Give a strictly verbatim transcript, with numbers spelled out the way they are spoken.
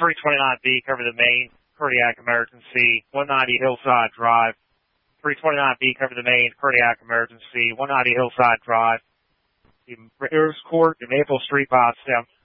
three twenty-nine B, cover the main, cardiac emergency, one ninety Hillside Drive. three twenty-nine B, cover the main, cardiac emergency, one ninety Hillside Drive. Earls Court and Maple Street by stem.